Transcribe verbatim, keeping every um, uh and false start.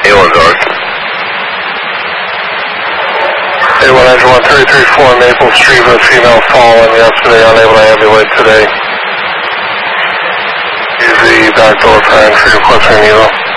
Neal's North. A one engine one three three four Maple Street with a female fallen yesterday, unable to ambulate today. Use the back door for entry, requesting Neal.